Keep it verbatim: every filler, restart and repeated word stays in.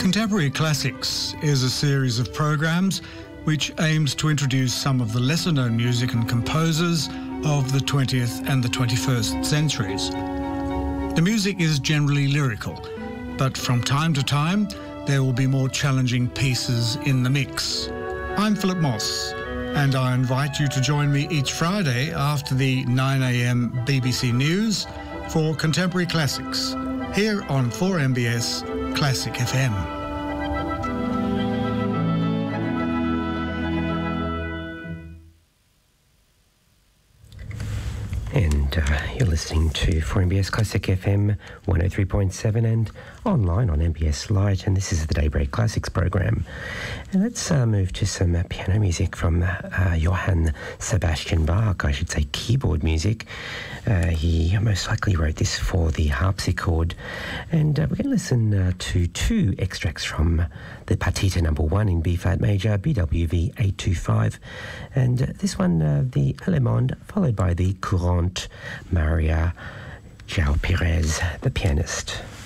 Contemporary Classics is a series of programs which aims to introduce some of the lesser-known music and composers of the twentieth and the twenty-first centuries. The music is generally lyrical, but from time to time there will be more challenging pieces in the mix. I'm Philip Moss, and I invite you to join me each Friday after the nine a m B B C News for Contemporary Classics, here on four M B S Classic F M. And uh, you're listening to four M B S Classic F M one oh three point seven and online on M B S Lite, and this is the Daybreak Classics program. And let's uh, move to some uh, piano music from uh, Johann Sebastian Bach, I should say keyboard music. Uh, he most likely wrote this for the harpsichord, and uh, we're going to listen uh, to two extracts from the Partita number one in B flat major, B W V eight two five, and uh, this one, uh, the Allemande, followed by the Courante, Maria João Pires, the pianist.